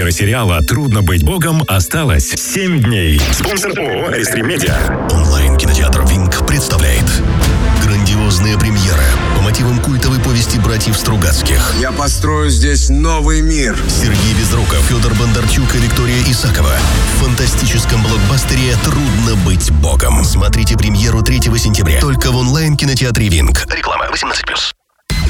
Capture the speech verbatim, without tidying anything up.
Премьера сериала «Трудно быть богом» осталось семь дней. Спонсор ООО «Рестрим Медиа». Онлайн-кинотеатр «Винг» представляет грандиозная премьера по мотивам культовой повести братьев Стругацких. Я построю здесь новый мир. Сергей Безруков, Федор Бондарчук и Виктория Исакова в фантастическом блокбастере «Трудно быть богом». Смотрите премьеру третьего сентября только в онлайн-кинотеатре «Винг». Реклама восемнадцать плюс.